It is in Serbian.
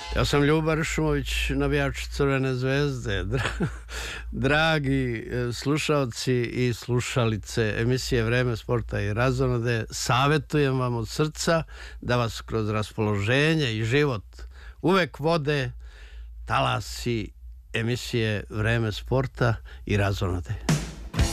Ja sam Ljuba Ršumović, navijač Crvene zvezde. Dragi slušalci i slušalice emisije Vreme sporta i razonode, savjetujem vam od srca da vas kroz raspoloženje i život uvek vode talasi emisije Vreme sporta i razonode.